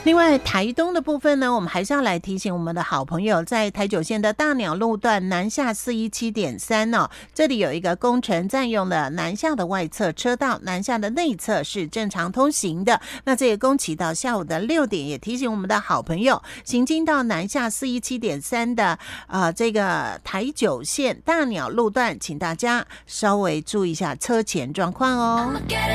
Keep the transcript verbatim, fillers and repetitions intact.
另外台东的部分呢，我们还是要来提醒我们的好朋友，在台九线的大鸟路段南下 四一七点三 哦，这里有一个工程占用了南下的外侧车道，南下的内侧是正常通行的。那这个工期到下午的六点，也提醒我们的好朋友行经到南下 四一七点三 的呃这个台九线大鸟路段，请大家稍微注意一下车前状况哦。